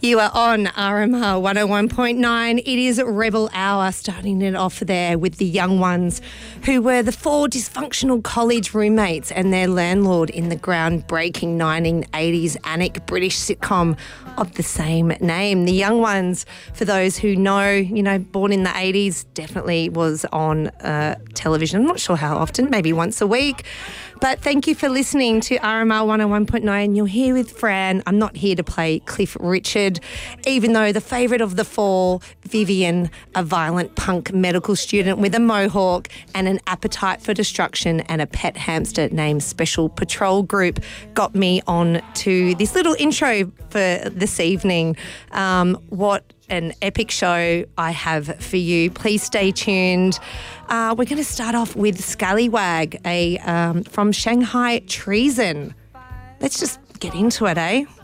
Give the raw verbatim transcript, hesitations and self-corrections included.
You are on R M R one oh one point nine. It is Rebel Hour, starting it off there with the young ones who were the four dysfunctional college roommates and their landlord in the groundbreaking nineteen eighties Anik British sitcom of the same name. The Young Ones, for those who know, you know, born in the eighties, definitely was on uh, television. I'm not sure how often, maybe once a week. But thank you for listening to R M R one oh one point nine. You're here with Fran. I'm not here to play Cliff Richard, even though the favourite of the four, Vivian, a violent punk medical student with a mohawk and an appetite for destruction and a pet hamster named Special Patrol Group, got me on to this little intro for this evening. Um, what an epic show I have for you. Please stay tuned. Uh, we're going to start off with Scallywag, a um, from Shanghai Treason. Let's just get into it, eh?